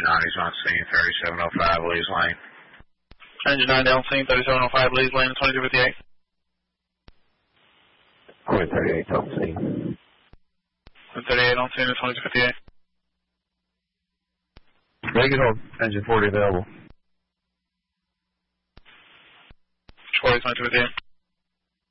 Engine 90's on scene, 3705 Lee's Lane. Engine 90 on scene, 3705 Lee's Lane, 2258. 2038 on scene. 38 on scene, 2258. Make it hold. Engine 40 available. 40, 2258.